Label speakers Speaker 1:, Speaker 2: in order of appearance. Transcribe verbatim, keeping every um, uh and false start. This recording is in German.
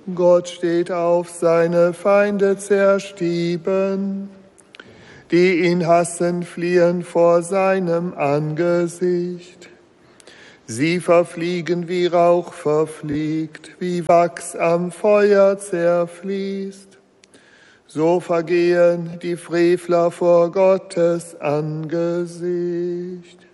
Speaker 1: Gott steht auf, seine Feinde zerstieben. Die ihn hassen, fliehen vor seinem Angesicht. Sie verfliegen, wie Rauch verfliegt, wie Wachs am Feuer zerfließt. So vergehen die Frevler vor Gottes Angesicht.